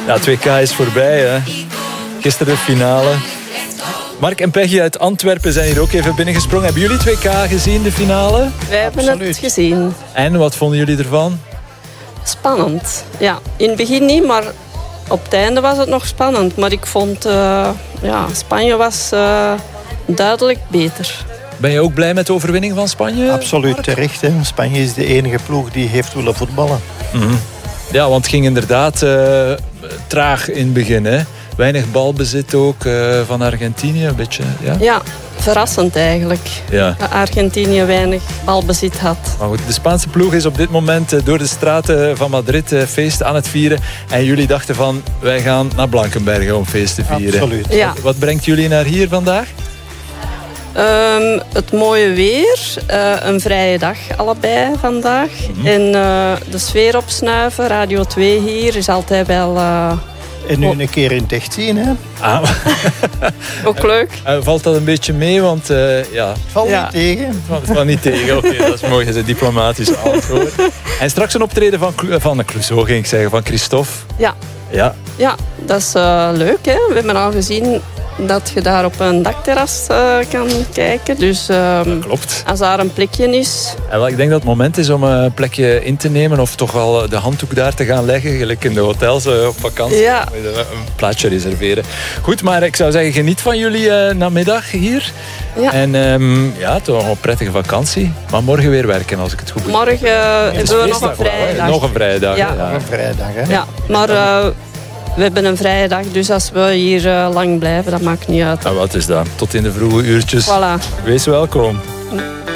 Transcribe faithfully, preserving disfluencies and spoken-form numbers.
Ja, het W K is voorbij, hè. Gisteren de finale. Mark en Peggy uit Antwerpen zijn hier ook even binnengesprongen. Hebben jullie het W K gezien, de finale? Wij hebben Absoluut. het gezien. En wat vonden jullie ervan? Spannend. Ja, in het begin niet, maar op het einde was het nog spannend. Maar ik vond, uh, ja, Spanje was uh, duidelijk beter. Ben je ook blij met de overwinning van Spanje? Absoluut Mark? terecht. Hè. Spanje is de enige ploeg die heeft willen voetballen. Mm-hmm. Ja, want het ging inderdaad uh, traag in het begin, hè. Weinig balbezit ook uh, van Argentinië, een beetje. Ja, ja verrassend eigenlijk. Ja. Dat Argentinië weinig balbezit had. Maar goed, de Spaanse ploeg is op dit moment uh, door de straten van Madrid uh, feest aan het vieren. En jullie dachten van, wij gaan naar Blankenberge om feest te vieren. Absoluut. Ja. Wat, wat brengt jullie naar hier vandaag? Um, het mooie weer, uh, een vrije dag allebei vandaag. Mm-hmm. En uh, de sfeer opsnuiven, Radio twee hier is altijd wel... Uh, En nu een keer in het echt zien, hè? Ah. Ook leuk. Uh, valt dat een beetje mee? Want uh, ja... Valt ja. niet tegen. Valt, valt niet tegen, oké. Okay, dat is mooi. Dat is een diplomatisch antwoord. En straks een optreden van, van Clouseau, ging ik zeggen, van Christophe. Ja. Ja. Ja, dat is uh, leuk, hè. We hebben al gezien dat je daar op een dakterras uh, kan kijken. Dus um, klopt. Als daar een plekje is... En wel, ik denk dat het moment is om een plekje in te nemen of toch wel de handdoek daar te gaan leggen. Gelijk in de hotels uh, op vakantie. Ja. Een plaatsje reserveren. Goed, maar ik zou zeggen, geniet van jullie uh, namiddag hier. Ja. En um, ja, toch een prettige vakantie. Maar morgen weer werken, als ik het goed begrijp. Morgen uh, hebben we nog een vrije dag. Nog een vrije dag. Ja. Nog een vrije dag, hè? Ja, maar... Uh, we hebben een vrije dag, dus als we hier uh, lang blijven, dat maakt niet uit. Nou, wat is dat? Tot in de vroege uurtjes. Voilà. Wees welkom.